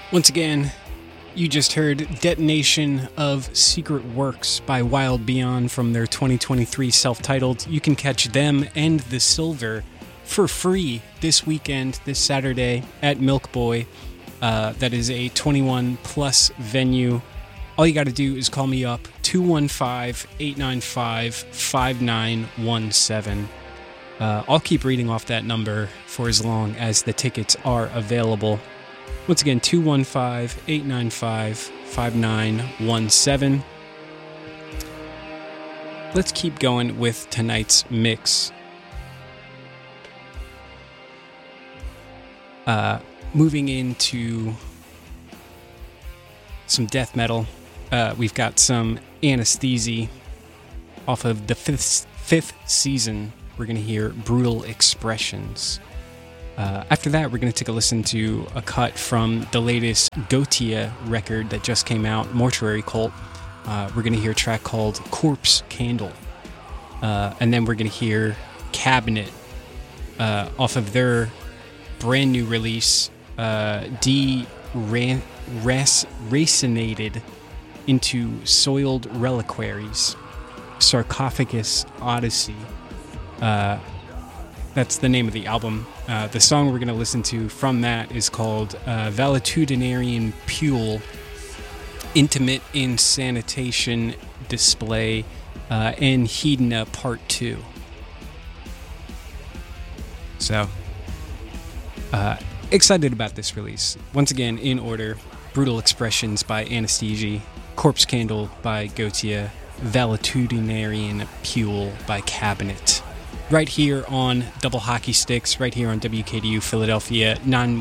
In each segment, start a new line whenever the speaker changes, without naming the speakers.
Once again, you just heard Detonation of Secret Works by Wild Beyond from their 2023 self-titled. You can catch them and The Silver for free this weekend, this Saturday at Milk Boy. That is a 21-plus venue. All you got to do is call me up, 215-895-5917. I'll keep reading off that number for as long as the tickets are available. Once again, 215-895-5917. Let's keep going with tonight's mix. Moving into some death metal, we've got some Anesthesia off of the fifth season. We're going to hear Brutal Expressions. After that, we're going to take a listen to a cut from the latest Gotia record that just came out, Mortuary Cult. We're going to hear a track called Corpse Candle. And then we're going to hear Cabinet off of their brand new release, Racinated into Soiled Reliquaries, Sarcophagus Odyssey. That's the name of the album. The song we're going to listen to from that is called Valetudinarian Pule, Intimate Insanitation Display, and Hedona Part 2. So, excited about this release. Once again, in order, Brutal Expressions by Anesthesia, Corpse Candle by Gotia, Valetudinarian Pule by Cabinet. Right here on Double Hockey Sticks, right here on WKDU Philadelphia,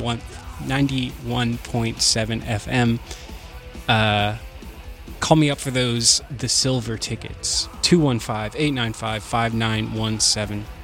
91.7 FM. Call me up for those The Silver tickets, 215-895-5917.